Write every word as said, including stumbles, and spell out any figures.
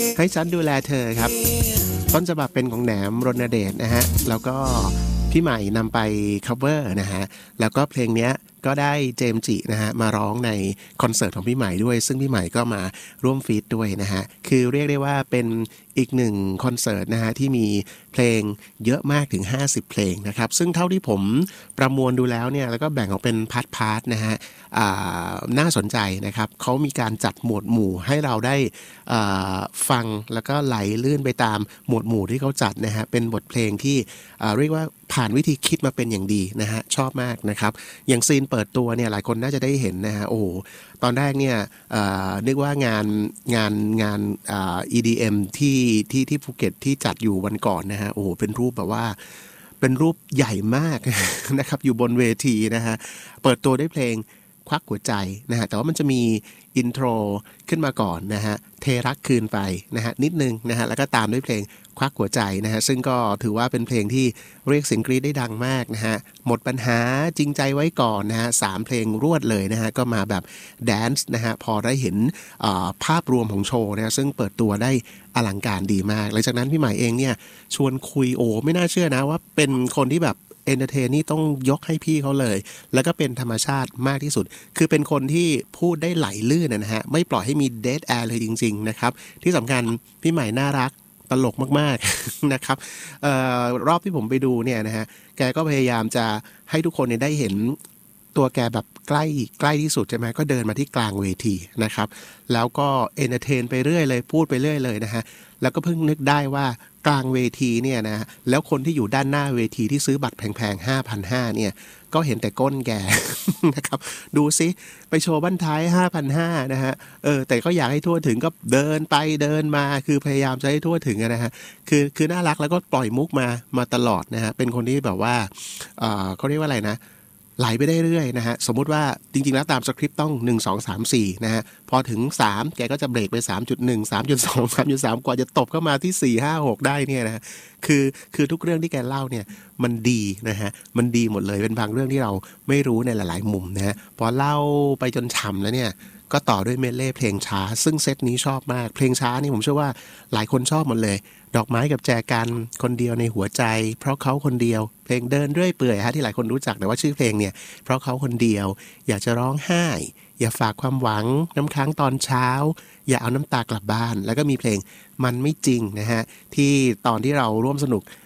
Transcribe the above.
ให้ฉันดูแลเธอครับต้นฉบับเป็นของแหนมรณเดชนะฮะแล้วก็พี่ใหม่นำไป cover นะฮะแล้วก็เพลงเนี้ยก็ได้เจมส์จินะฮะมาร้องในคอนเสิร์ตของพี่ใหม่ด้วยซึ่งพี่ใหม่ก็มาร่วมฟีดด้วยนะฮะคือเรียกได้ว่าเป็นอีกหนึ่งคอนเสิร์ตนะฮะที่มีเพลงเยอะมากถึงห้าสิบเพลงนะครับซึ่งเท่าที่ผมประมวลดูแล้วเนี่ยแล้วก็แบ่งออกเป็นพาร์ทๆนะฮะน่าสนใจนะครับเขามีการจัดหมวดหมู่ให้เราได้ฟังแล้วก็ไหลลื่นไปตามหมวดหมู่ที่เขาจัดนะฮะเป็นบทเพลงที่เรียกว่าผ่านวิธีคิดมาเป็นอย่างดีนะฮะชอบมากนะครับอย่างซีนเปิดตัวเนี่ยหลายคนน่าจะได้เห็นนะฮะโอ้ตอนแรกเนี่ยนึกว่างานงานงาน อี ดี เอ็ม ที่ที่ที่ภูเก็ตที่จัดอยู่วันก่อนนะฮะโอ้เป็นรูปแบบว่าเป็นรูปใหญ่มาก นะครับอยู่บนเวทีนะฮะเปิดตัวด้วยเพลงควักหัวใจนะฮะแต่ว่ามันจะมีอินโทรขึ้นมาก่อนนะฮะเทรักคืนไปนะฮะนิดนึงนะฮะแล้วก็ตามด้วยเพลงควักหัวใจนะฮะซึ่งก็ถือว่าเป็นเพลงที่เรียกเสียงกรี๊ดได้ดังมากนะฮะหมดปัญหาจริงใจไว้ก่อนนะฮะสามเพลงรวดเลยนะฮะก็มาแบบแดนซ์นะฮะพอได้เห็นภาพรวมของโชว์นะซึ่งเปิดตัวได้อลังการดีมากหลังจากนั้นพี่ใหม่เองเนี่ยชวนคุยโอ้ไม่น่าเชื่อนะว่าเป็นคนที่แบบเอนเตอร์เทนนี่ต้องยกให้พี่เขาเลยแล้วก็เป็นธรรมชาติมากที่สุดคือเป็นคนที่พูดได้ไหลลื่นนะฮะไม่ปล่อยให้มีเดดแอร์เลยจริงๆนะครับที่สำคัญพี่ใหม่น่ารักตลกมากๆ นะครับออรอบที่ผมไปดูเนี่ยนะฮะแกก็พยายามจะให้ทุกคนเนี่ยได้เห็นตัวแกแบบใกล้ใกล้ที่สุดใช่ไหมก็เดินมาที่กลางเวทีนะครับแล้วก็เอนเตอร์เทนไปเรื่อยเลยพูดไปเรื่อยเลยนะฮะแล้วก็เพิ่งนึกได้ว่ากลางเวทีเนี่ยนะแล้วคนที่อยู่ด้านหน้าเวทีที่ซื้อบัตรแพงๆ ห้าพันห้าร้อย เนี่ยก็เห็นแต่ก้นแก นะครับดูซิไปโชว์บั้นท้าย ห้าพันห้าร้อย นะฮะเออแต่ก็อยากให้ทั่วถึงก็เดินไปเดินมาคือพยายามจะให้ทั่วถึงนะฮะคือคือน่ารักแล้วก็ปล่อยมุกมามาตลอดนะฮะเป็นคนที่แบบว่าเออเขาเรียกว่าอะไรนะไหลไปได้เรื่อยนะฮะสมมุติว่าจริงๆแล้วตามสคริปต์ต้องหนึ่ง สอง สาม สี่นะฮะพอถึงสามแกก็จะเบรกไป สามจุดหนึ่ง สามจุดสอง สามจุดสาม กว่าจะตบเข้ามาที่สี่ ห้า หกได้เนี่ยนะคือคือทุกเรื่องที่แกเล่าเนี่ยมันดีนะฮะมันดีหมดเลยเป็นบางเรื่องที่เราไม่รู้ในหลายๆมุมนะฮะพอเล่าไปจนฉ่ำแล้วเนี่ยก็ต่อด้วยเมดเล่เพลงช้าซึ่งเซตนี้ชอบมากเพลงช้านี่ผมเชื่อว่าหลายคนชอบหมดเลยดอกไม้กับแจกันคนเดียวในหัวใจเพราะเขาคนเดียวเพลงเดินเรื่อยเปื่อยฮะที่หลายคนรู้จักแต่ว่าชื่อเพลงเนี่ยเพราะเขาคนเดียวอยากจะร้องไห้อย่าฝากความหวังน้ำค้างตอนเช้าอย่าเอาน้ำตากลับบ้านแล้วก็มีเพลงมันไม่จริงนะฮะที่ตอนที่เราร่วมสนุก